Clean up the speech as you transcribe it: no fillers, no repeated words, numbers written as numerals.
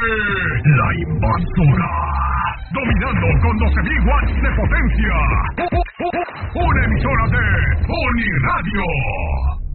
La Invasora. Dominando con 12.000 watts de potencia. Una emisora de Pony Radio.